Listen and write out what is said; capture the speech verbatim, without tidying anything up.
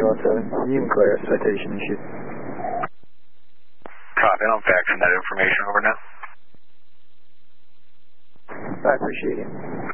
one seven. You can clear a citation issued. Copy, I'm faxing that information over now. I appreciate it.